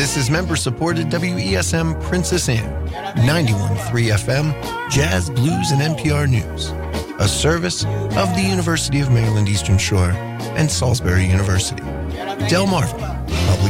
This is member-supported WESM Princess Anne, 91.3 FM, Jazz, Blues, and NPR News, a service of the University of Maryland Eastern Shore and Salisbury University. Delmarva Public